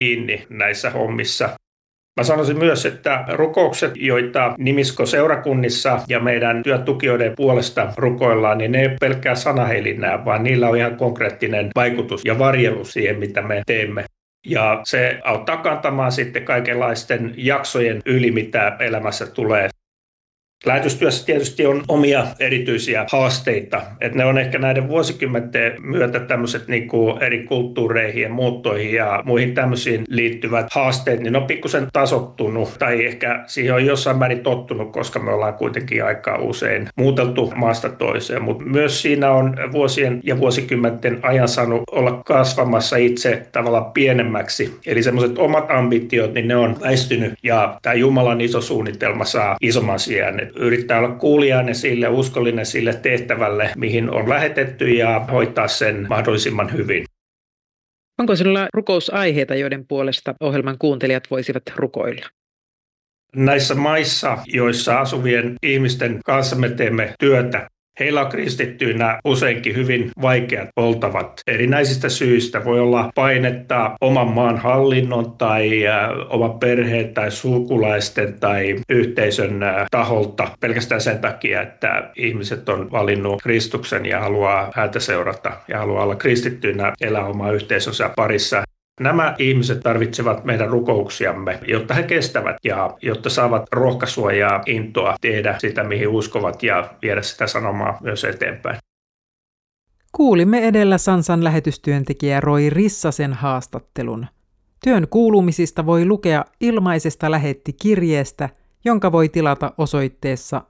kiinni näissä hommissa. Mä sanoisin myös, että rukoukset, joita nimisko-seurakunnissa ja meidän työtukijoiden puolesta rukoillaan, niin ne ei ole pelkkää sanahelinää, vaan niillä on ihan konkreettinen vaikutus ja varjelus siihen, mitä me teemme. Ja se auttaa kantamaan sitten kaikenlaisten jaksojen yli, mitä elämässä tulee. Lähetystyössä tietysti on omia erityisiä haasteita. Että ne on ehkä näiden vuosikymmenten myötä tämmöiset eri kulttuureihin ja muuttoihin ja muihin tämmöisiin liittyvät haasteet, niin ne on pikkusen tasottunut tai ehkä siihen on jossain määrin tottunut, koska me ollaan kuitenkin aika usein muuteltu maasta toiseen. Mutta myös siinä on vuosien ja vuosikymmenten ajan saanut olla kasvamassa itse tavallaan pienemmäksi. Eli semmoiset omat ambitiot, niin ne on väistynyt ja tämä Jumalan iso suunnitelma saa isomman sijan. Yrittää olla kuulijainen sille, uskollinen sille tehtävälle, mihin on lähetetty ja hoitaa sen mahdollisimman hyvin. Onko sinulla rukousaiheita, joiden puolesta ohjelman kuuntelijat voisivat rukoilla? Näissä maissa, joissa asuvien ihmisten kanssa me teemme työtä, heillä on kristittyinä useinkin hyvin vaikeat oltavat. Erinäisistä syistä voi olla painetta oman maan hallinnon tai oman perheen tai sukulaisten tai yhteisön taholta pelkästään sen takia, että ihmiset on valinnut Kristuksen ja haluaa häntä seurata ja haluaa olla kristittyinä elää omaa yhteisönsä parissa. Nämä ihmiset tarvitsevat meidän rukouksiamme, jotta he kestävät ja jotta saavat rohkaisua ja intoa tehdä sitä, mihin uskovat ja viedä sitä sanomaa myös eteenpäin. Kuulimme edellä Sansan lähetystyöntekijä Roy Rissasen haastattelun. Työn kuulumisista voi lukea ilmaisesta lähettikirjeestä, jonka voi tilata osoitteessa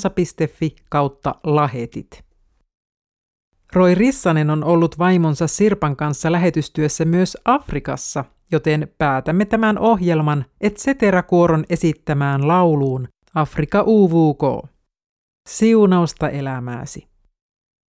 sansa.fi/lahetit. Roy Rissanen on ollut vaimonsa Sirpan kanssa lähetystyössä myös Afrikassa, joten päätämme tämän ohjelman Et cetera-kuoron esittämään lauluun Afrika UVK. Siunausta elämääsi.